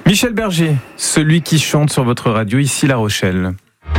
Michel Berger, celui qui chante sur votre radio, ici La Rochelle.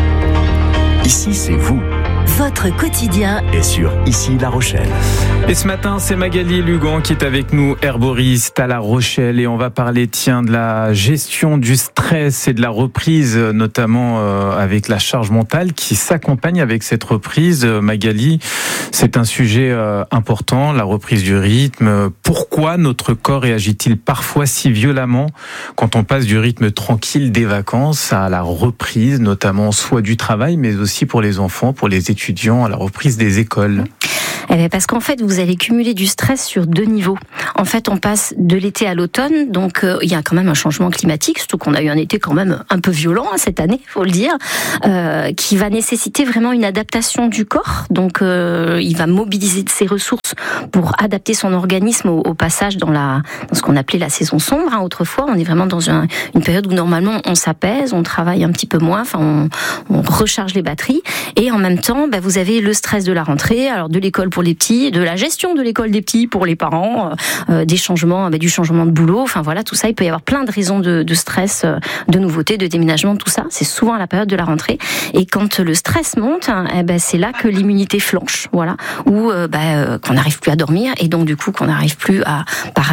Ici, c'est vous. Votre quotidien est sur Ici La Rochelle. Et ce matin, c'est Magali Lugan qui est avec nous, herboriste à La Rochelle. Et on va parler, de la gestion du stress et de la reprise, notamment avec la charge mentale qui s'accompagne avec cette reprise. Magali, c'est un sujet important, la reprise du rythme. Pourquoi notre corps réagit-il parfois si violemment quand on passe du rythme tranquille des vacances à la reprise, notamment soit du travail, mais aussi pour les enfants, pour les étudiants, à la reprise des écoles? Parce qu'en fait, vous allez cumuler du stress sur 2 niveaux. En fait, on passe de l'été à l'automne, donc il y a quand même un changement climatique, surtout qu'on a eu un été quand même un peu violent cette année, faut le dire, qui va nécessiter vraiment une adaptation du corps. Donc, il va mobiliser ses ressources pour adapter son organisme au passage dans ce qu'on appelait la saison sombre. Autrefois, on est vraiment dans une période où normalement on s'apaise, on travaille un petit peu moins, on recharge les batteries, et en même temps, vous avez le stress de la rentrée, alors de l'école pour les petits, de la gestion de l'école des petits pour les parents, des changements, du changement de boulot, tout ça, il peut y avoir plein de raisons de stress, de nouveautés, de déménagement, tout ça, c'est souvent à la période de la rentrée. Et quand le stress monte, c'est là que l'immunité flanche, voilà, ou qu'on n'arrive plus à dormir, et donc du coup qu'on n'arrive plus à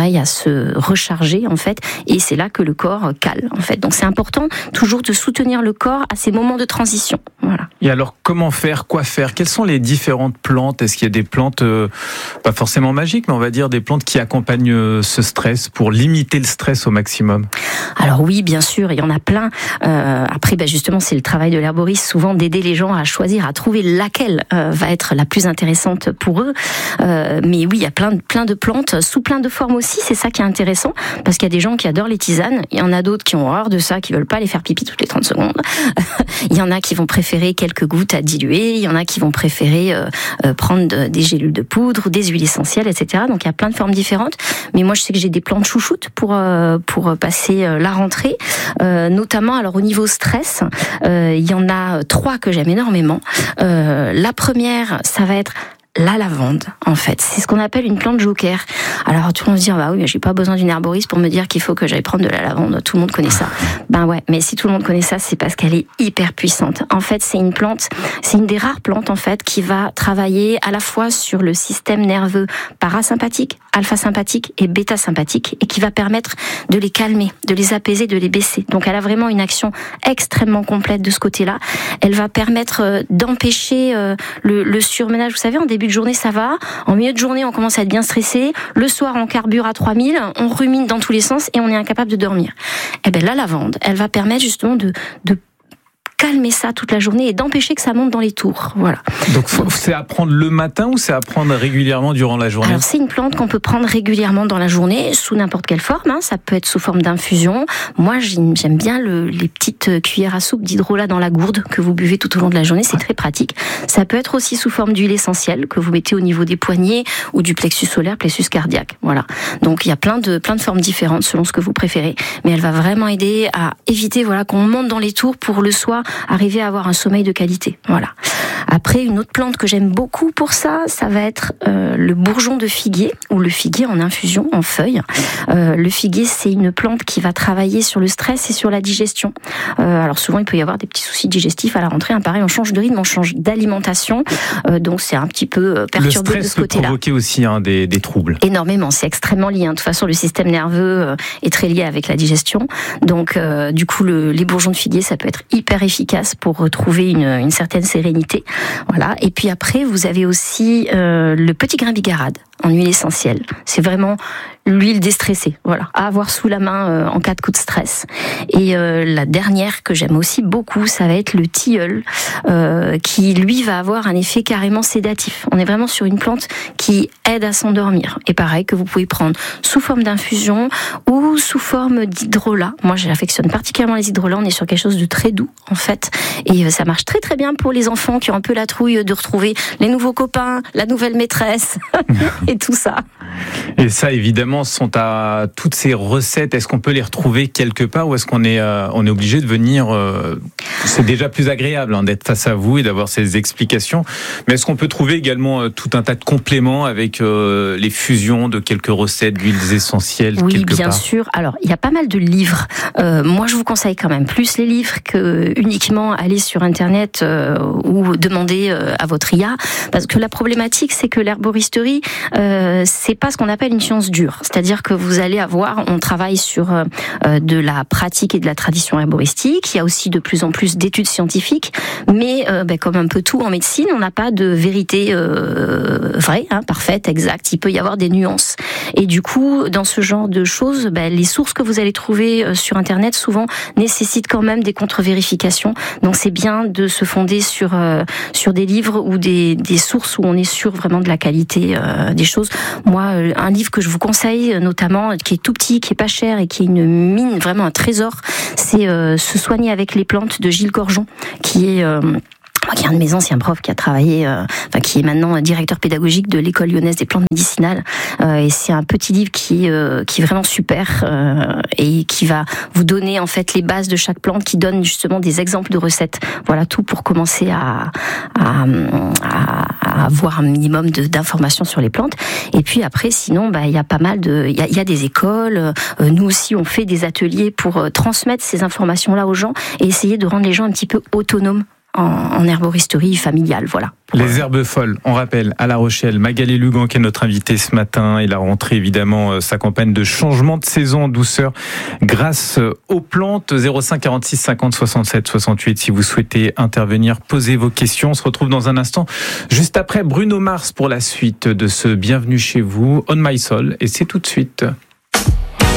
se recharger en fait, et c'est là que le corps cale en fait. Donc c'est important toujours de soutenir le corps à ces moments de transition. Voilà. Et alors comment faire, quoi faire? Quelles sont les différentes plantes? Est-ce qu'il y a des plantes, pas forcément magiques, mais on va dire des plantes qui accompagnent ce stress pour limiter le stress au maximum? Alors oui, bien sûr, il y en a plein. Après, justement, c'est le travail de l'herboriste, souvent d'aider les gens à choisir, à trouver laquelle va être la plus intéressante pour eux. Mais oui, il y a plein de plantes, sous plein de formes aussi, c'est ça qui est intéressant, parce qu'il y a des gens qui adorent les tisanes, il y en a d'autres qui ont horreur de ça, qui veulent pas aller faire pipi toutes les 30 secondes. Il y en a qui vont préférer quelques gouttes à diluer, il y en a qui vont préférer prendre des gélules de poudre, des huiles essentielles, etc. Donc il y a plein de formes différentes. Mais moi je sais que j'ai des plantes chouchoutes pour passer la rentrée, notamment alors au niveau stress, il y en a 3 que j'aime énormément. La première, ça va être la lavande, en fait. C'est ce qu'on appelle une plante joker. Alors, tout le monde se dit, oui, mais j'ai pas besoin d'une herboriste pour me dire qu'il faut que j'aille prendre de la lavande. Tout le monde connaît ça. Ouais, mais si tout le monde connaît ça, c'est parce qu'elle est hyper puissante. En fait, c'est une des rares plantes, en fait, qui va travailler à la fois sur le système nerveux parasympathique, alpha-sympathique et bêta-sympathique, et qui va permettre de les calmer, de les apaiser, de les baisser. Donc, elle a vraiment une action extrêmement complète de ce côté-là. Elle va permettre d'empêcher le surmenage. Vous savez, en début de journée, ça va. En milieu de journée, on commence à être bien stressé. Le soir, on carbure à 3000, on rumine dans tous les sens et on est incapable de dormir. La lavande, elle va permettre justement de calmer ça toute la journée et d'empêcher que ça monte dans les tours. Voilà. Donc c'est à prendre le matin ou c'est à prendre régulièrement durant la journée? Alors c'est une plante qu'on peut prendre régulièrement dans la journée, sous n'importe quelle forme. Ça peut être sous forme d'infusion. Moi j'aime bien les petites cuillères à soupe d'hydrolat dans la gourde que vous buvez tout au long de la journée, c'est très pratique. Ça peut être aussi sous forme d'huile essentielle que vous mettez au niveau des poignets ou du plexus solaire, plexus cardiaque. Voilà. Donc il y a plein de formes différentes selon ce que vous préférez, mais elle va vraiment aider à éviter qu'on monte dans les tours pour le soir arriver à avoir un sommeil de qualité. Voilà. Après, une autre plante que j'aime beaucoup pour ça va être le bourgeon de figuier ou le figuier en infusion, en feuilles. Le figuier, c'est une plante qui va travailler sur le stress et sur la digestion. Alors souvent, il peut y avoir des petits soucis digestifs à la rentrée. Pareil, on change de rythme, on change d'alimentation. Donc c'est un petit peu perturbé de ce côté-là. Le stress peut provoquer aussi des troubles. Énormément, c'est extrêmement lié. De toute façon, le système nerveux est très lié avec la digestion. Donc du coup, les bourgeons de figuier, ça peut être hyper efficace pour retrouver une certaine sérénité. Voilà. Et puis après, vous avez aussi le petit grain bigarade en huile essentielle. C'est vraiment l'huile déstressée, voilà, à avoir sous la main en cas de coup de stress. Et la dernière que j'aime aussi beaucoup, ça va être le tilleul, qui lui va avoir un effet carrément sédatif. On est vraiment sur une plante qui aide à s'endormir. Et pareil, que vous pouvez prendre sous forme d'infusion ou sous forme d'hydrolat. Moi, j'affectionne particulièrement les hydrolats. On est sur quelque chose de très doux, en fait. Et ça marche très très bien pour les enfants qui ont un peu la trouille de retrouver les nouveaux copains, la nouvelle maîtresse. et tout ça. Et ça, évidemment, toutes ces recettes, est-ce qu'on peut les retrouver quelque part ou est-ce qu'on est obligé de venir c'est déjà plus agréable d'être face à vous et d'avoir ces explications. Mais est-ce qu'on peut trouver également tout un tas de compléments avec les fusions de quelques recettes d'huiles essentielles quelque part ? Oui, bien sûr. Alors, il y a pas mal de livres. Moi, je vous conseille quand même plus les livres que uniquement aller sur Internet ou demander à votre IA. Parce que la problématique, c'est que l'herboristerie, c'est pas ce qu'on appelle une science dure. C'est-à-dire que vous allez on travaille sur de la pratique et de la tradition herboristique. Il y a aussi de plus en plus d'études scientifiques, mais comme un peu tout en médecine, on n'a pas de vérité vraie, parfaite, exacte. Il peut y avoir des nuances. Et du coup, dans ce genre de choses, les sources que vous allez trouver sur Internet souvent nécessitent quand même des contre-vérifications. Donc c'est bien de se fonder sur des livres ou des sources où on est sûr vraiment de la qualité des choses. Moi, un livre que je vous conseille, notamment, qui est tout petit, qui est pas cher et qui est une mine, vraiment un trésor, c'est Se soigner avec les plantes de Gilles Gorgeon, qui est un de mes anciens profs qui a travaillé, qui est maintenant directeur pédagogique de l'école lyonnaise des plantes médicinales. Et c'est un petit livre qui est vraiment super et qui va vous donner en fait les bases de chaque plante, qui donne justement des exemples de recettes. Voilà tout pour commencer à avoir un minimum d'informations sur les plantes. Et puis après, sinon, il y a pas mal il y a des écoles. Nous aussi, on fait des ateliers pour transmettre ces informations-là aux gens et essayer de rendre les gens un petit peu autonomes en herboristerie familiale, voilà. Les herbes folles, on rappelle, à La Rochelle, Magali Lugan qui est notre invitée ce matin, et la rentrée évidemment s'accompagne de changements de saison en douceur grâce aux plantes. 05 46 50 67 68 si vous souhaitez intervenir, posez vos questions. On se retrouve dans un instant, juste après Bruno Mars pour la suite de ce Bienvenue chez vous, On My Soul, et c'est tout de suite.